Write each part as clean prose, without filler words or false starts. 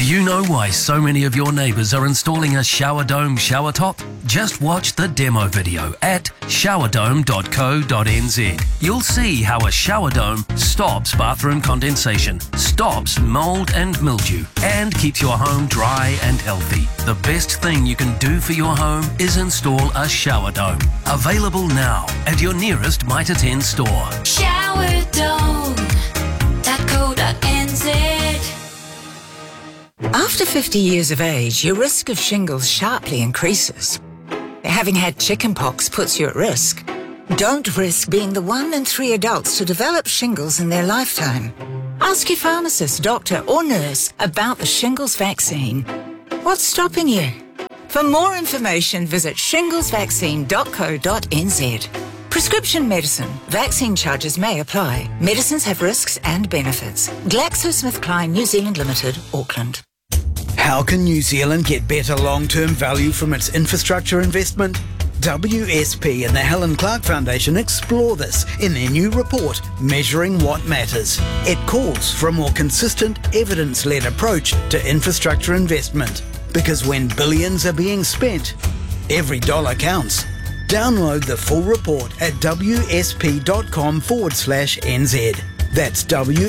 Do you know why so many of your neighbours are installing a shower dome shower top? Just watch the demo video at showerdome.co.nz. You'll see how a shower dome stops bathroom condensation, stops mould and mildew, and keeps your home dry and healthy. The best thing you can do for your home is install a shower dome. Available now at your nearest Mitre 10 store. Showerdome.co.nz. After 50 years of age, your risk of shingles sharply increases. Having had chickenpox puts you at risk. Don't risk being the 1 in 3 adults to develop shingles in their lifetime. Ask your pharmacist, doctor or nurse about the shingles vaccine. What's stopping you? For more information, visit shinglesvaccine.co.nz. Prescription medicine. Vaccine charges may apply. Medicines have risks and benefits. GlaxoSmithKline New Zealand Limited, Auckland. How can New Zealand get better long-term value from its infrastructure investment? WSP and the Helen Clark Foundation explore this in their new report, Measuring What Matters. It calls for a more consistent, evidence-led approach to infrastructure investment. Because when billions are being spent, every dollar counts. Download the full report at wsp.com/NZ. That's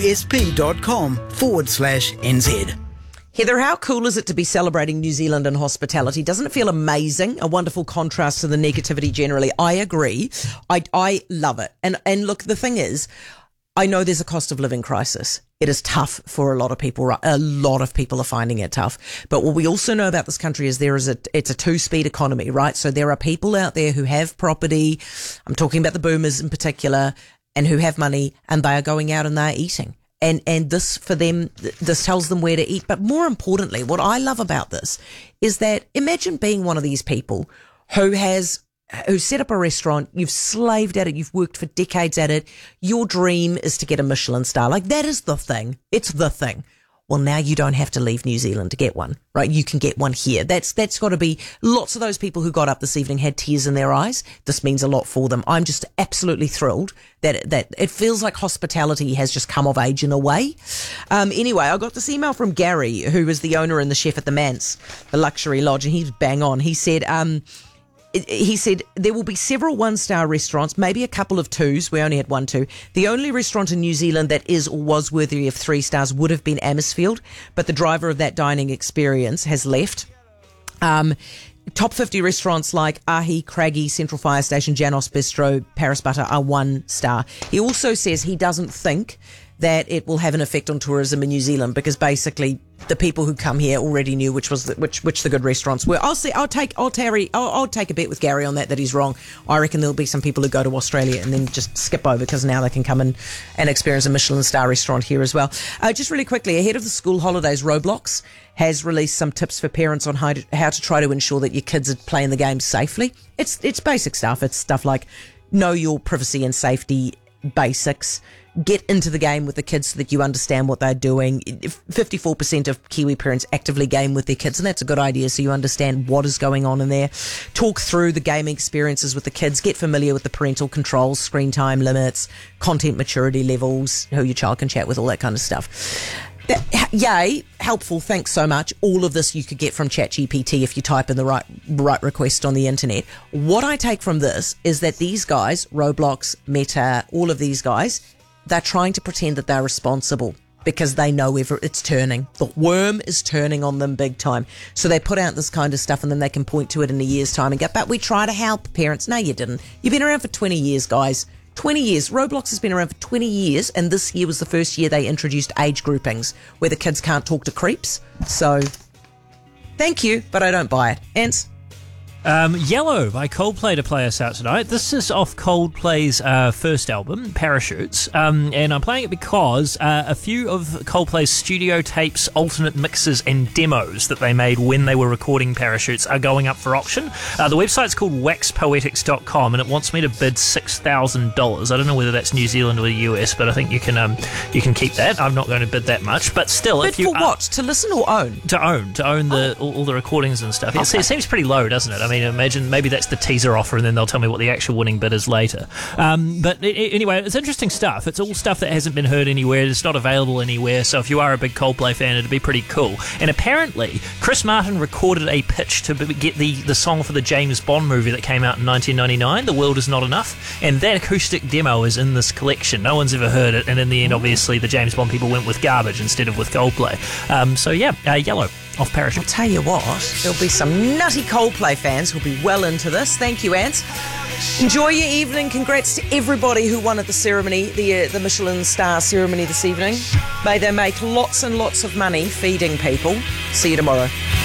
wsp.com/NZ. Heather, how cool is it to be celebrating New Zealand and hospitality? Doesn't it feel amazing? A wonderful contrast to the negativity generally. I agree. I love it. And look, the thing is, I know there's a cost of living crisis. It is tough for a lot of people. A lot of people are finding it tough. But what we also know about this country is it's a two-speed economy, right? So there are people out there who have property. I'm talking about the boomers in particular, and who have money, and they are going out and they're eating. And this, for them, this tells them where to eat. But more importantly, what I love about this is that imagine being one of these people who set up a restaurant, you've slaved at it, you've worked for decades at it, your dream is to get a Michelin star. Like, that is the thing. It's the thing. Well, now you don't have to leave New Zealand to get one, right? You can get one here. That's got to be, lots of those people who got up this evening had tears in their eyes. This means a lot for them. I'm just absolutely thrilled that it feels like hospitality has just come of age in a way. Anyway, I got this email from Gary, who is the owner and the chef at the Manse, the luxury lodge, and he's bang on. He said there will be several one-star restaurants, maybe a couple of 2s. We only had 1, 2. The only restaurant in New Zealand that is or was worthy of 3 stars would have been Amersfield, but the driver of that dining experience has left. Top 50 restaurants like Ahi, Craggy, Central Fire Station, Janos Bistro, Paris Butter are 1 star. He also says he doesn't think that it will have an effect on tourism in New Zealand because basically the people who come here already knew which the good restaurants were. I'll take a bet with Gary on that he's wrong. I reckon there'll be some people who go to Australia and then just skip over because now they can come in and experience a Michelin star restaurant here as well. Just really quickly, ahead of the school holidays, Roblox has released some tips for parents on how to try to ensure that your kids are playing the game safely. It's basic stuff. It's stuff like know your privacy and safety basics. Get into the game with the kids so that you understand what they're doing. 54% of Kiwi parents actively game with their kids, and that's a good idea so you understand what is going on in there. Talk through the gaming experiences with the kids. Get familiar with the parental controls, screen time limits, content maturity levels, who your child can chat with, all that kind of stuff. Yay, helpful, thanks so much. All of this you could get from ChatGPT if you type in the right request on the internet. What I take from this is that these guys, Roblox, Meta, all of these guys, they're trying to pretend that they're responsible because they know it's turning. The worm is turning on them big time. So they put out this kind of stuff and then they can point to it in a year's time and go, but we try to help parents. No, you didn't. You've been around for 20 years, guys. 20 years. Roblox has been around for 20 years, and this year was the first year they introduced age groupings where the kids can't talk to creeps. So, thank you, but I don't buy it. Ants? Yellow by Coldplay to play us out tonight. This is off Coldplay's first album, Parachutes, and I'm playing it because a few of Coldplay's studio tapes, alternate mixes and demos that they made when they were recording Parachutes are going up for auction. The website's called waxpoetics.com and it wants me to bid $6,000. I don't know whether that's New Zealand or the US, but I think you can keep that. I'm not going to bid that much, but still, for what? To listen or own? To own all the recordings and stuff. Okay. It seems pretty low, doesn't it? I mean, mean, imagine maybe that's the teaser offer, and then they'll tell me what the actual winning bid is later. But anyway, it's interesting stuff. It's all stuff that hasn't been heard anywhere. It's not available anywhere. So if you are a big Coldplay fan, it'd be pretty cool. And apparently, Chris Martin recorded a pitch to get the song for the James Bond movie that came out in 1999, The World Is Not Enough, and that acoustic demo is in this collection. No one's ever heard it, and in the end, obviously, the James Bond people went with Garbage instead of with Coldplay. So yeah, Yellow off Parachute. I'll tell you what, there'll be some nutty Coldplay fans who'll be well into this. Thank you, Ants. Enjoy your evening. Congrats to everybody who won at the ceremony, the Michelin star ceremony this evening. May they make lots and lots of money feeding people. See you tomorrow.